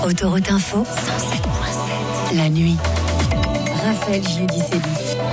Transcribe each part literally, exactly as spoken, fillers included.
Autoroute Info, cent sept virgule sept. La nuit. Raphaël Giudicelli.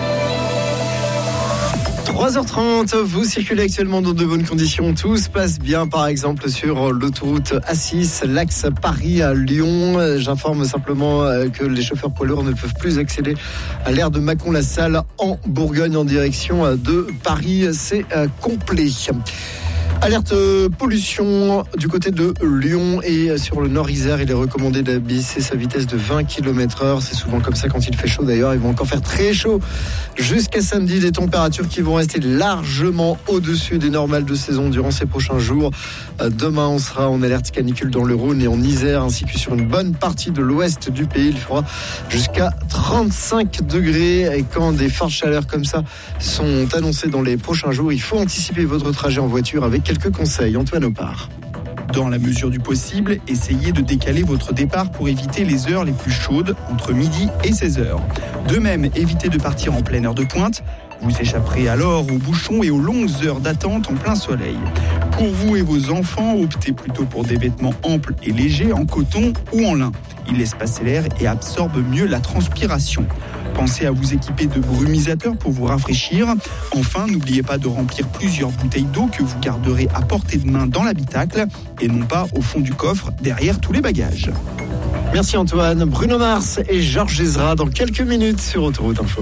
trois heures trente, vous circulez actuellement dans de bonnes conditions. Tout se passe bien, par exemple, sur l'autoroute A six, l'axe Paris à Lyon. J'informe simplement que les chauffeurs poids lourds ne peuvent plus accéder à l'aire de Mâcon-la-Salle en Bourgogne en direction de Paris. C'est complet. Alerte pollution du côté de Lyon et sur le Nord-Isère. Il est recommandé d'abaisser sa vitesse de vingt kilomètres heure. C'est souvent comme ça quand il fait chaud d'ailleurs. Ils vont encore faire très chaud jusqu'à samedi. Des températures qui vont rester largement au-dessus des normales de saison durant ces prochains jours. Demain, on sera en alerte canicule dans le Rhône et en Isère ainsi que sur une bonne partie de l'ouest du pays. Il fera jusqu'à trente-cinq degrés. Et quand des fortes chaleurs comme ça sont annoncées dans les prochains jours, il faut anticiper votre trajet en voiture avec quelques conseils. Antoine Opar. Dans la mesure du possible, essayez de décaler votre départ pour éviter les heures les plus chaudes, entre midi et seize heures. De même, évitez de partir en pleine heure de pointe. Vous échapperez alors aux bouchons et aux longues heures d'attente en plein soleil. Pour vous et vos enfants, optez plutôt pour des vêtements amples et légers en coton ou en lin. Ils laissent passer l'air et absorbent mieux la transpiration. Pensez à vous équiper de brumisateurs pour vous rafraîchir. Enfin, n'oubliez pas de remplir plusieurs bouteilles d'eau que vous garderez à portée de main dans l'habitacle et non pas au fond du coffre derrière tous les bagages. Merci Antoine. Bruno Mars et Georges Ezra dans quelques minutes sur Autoroute Info.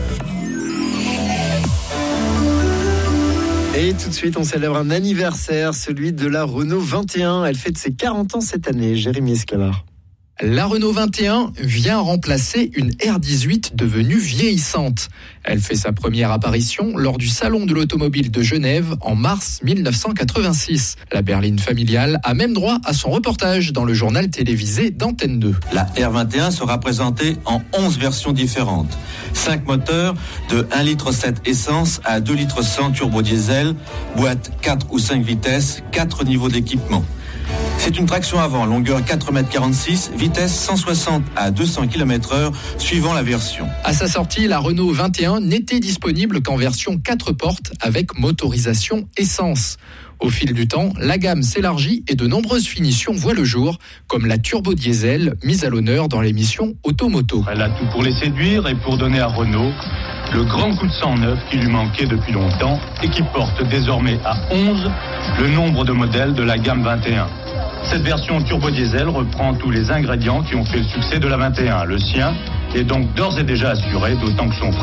Et tout de suite, on célèbre un anniversaire, celui de la Renault vingt et un. Elle fête ses quarante ans cette année. Jérémy Esclavard. La Renault vingt et un vient remplacer une R dix-huit devenue vieillissante. Elle fait sa première apparition lors du Salon de l'Automobile de Genève en mars dix-neuf cent quatre-vingt-six. La berline familiale a même droit à son reportage dans le journal télévisé d'Antenne deux. La R vingt et un sera présentée en onze versions différentes. cinq moteurs de un virgule sept litres essence à deux virgule cent litres turbo diesel, boîte quatre ou cinq vitesses, quatre niveaux d'équipement. C'est une traction avant, longueur quatre virgule quarante-six mètres, vitesse cent soixante à deux cents kilomètres heure, suivant la version. À sa sortie, la Renault vingt et un n'était disponible qu'en version quatre portes avec motorisation essence. Au fil du temps, la gamme s'élargit et de nombreuses finitions voient le jour, comme la turbo diesel mise à l'honneur dans l'émission Automoto. Elle a tout pour les séduire et pour donner à Renault le grand coup de sang neuf qui lui manquait depuis longtemps et qui porte désormais à onze le nombre de modèles de la gamme vingt et un. Cette version turbo diesel reprend tous les ingrédients qui ont fait le succès de la vingt et un. Le sien est donc d'ores et déjà assuré, d'autant que son